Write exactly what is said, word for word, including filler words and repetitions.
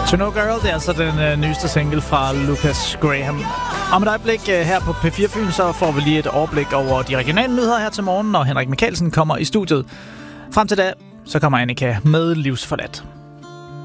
To Know Girl, det er altså den øh, nyeste single fra Lucas Graham. Om et øjeblik øh, her på P fire Fyn, så får vi lige et overblik over de regionale nyheder her til morgen, når Henrik Michaelsen kommer i studiet. Frem til da, så kommer Annika med Livsforladt.